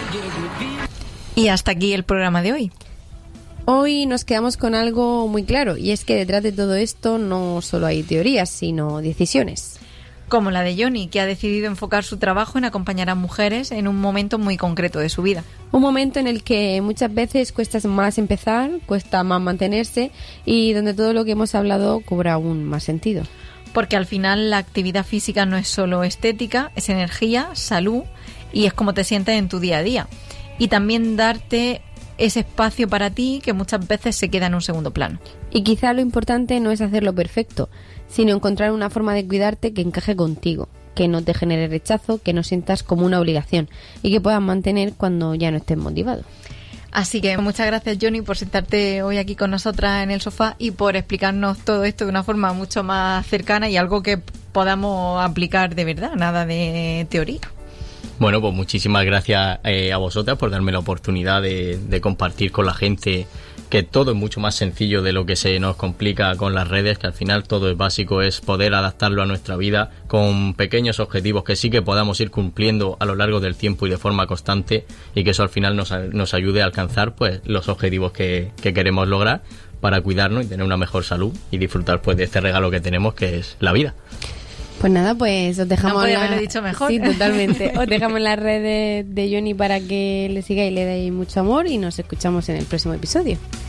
Y hasta aquí el programa de hoy. Hoy nos quedamos con algo muy claro, y es que detrás de todo esto no solo hay teorías, sino decisiones. Como la de Johnny, que ha decidido enfocar su trabajo en acompañar a mujeres en un momento muy concreto de su vida. Un momento en el que muchas veces cuesta más empezar, cuesta más mantenerse, y donde todo lo que hemos hablado cobra aún más sentido. Porque al final la actividad física no es solo estética, es energía, salud, y es como te sientes en tu día a día. Y también darte ese espacio para ti que muchas veces se queda en un segundo plano. Y quizá lo importante no es hacerlo perfecto, sino encontrar una forma de cuidarte que encaje contigo, que no te genere rechazo, que no sientas como una obligación y que puedas mantener cuando ya no estés motivado. Así que muchas gracias, Johnny, por sentarte hoy aquí con nosotras en el sofá y por explicarnos todo esto de una forma mucho más cercana y algo que podamos aplicar de verdad, nada de teoría. Bueno, pues muchísimas gracias a vosotras por darme la oportunidad de compartir con la gente que todo es mucho más sencillo de lo que se nos complica con las redes, que al final todo es básico, es poder adaptarlo a nuestra vida con pequeños objetivos que sí que podamos ir cumpliendo a lo largo del tiempo y de forma constante, y que eso al final nos ayude a alcanzar pues los objetivos que queremos lograr para cuidarnos y tener una mejor salud y disfrutar pues de este regalo que tenemos, que es la vida. Pues nada, pues os dejamos... No podía haberlo dicho mejor. Sí, totalmente. Os dejamos las redes de Johnny para que le sigáis y le deis mucho amor, y nos escuchamos en el próximo episodio.